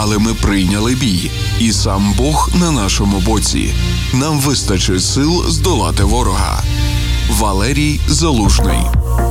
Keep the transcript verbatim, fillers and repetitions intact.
але ми прийняли бій, і сам Бог на нашому боці. Нам вистачить сил здолати ворога. Валерій Залужний.